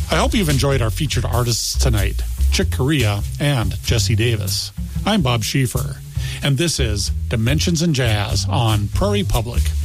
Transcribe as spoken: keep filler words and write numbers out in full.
I hope you've enjoyed our featured artists tonight, Chick Corea and Jesse Davis. I'm Bob Schieffer, and this is Dimensions in Jazz on Prairie Public